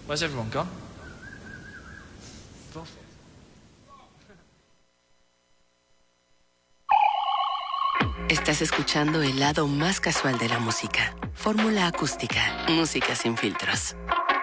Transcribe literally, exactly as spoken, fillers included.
Was everyone gone? Estás escuchando el lado más casual de la música. Fórmula acústica. Música sin filtros.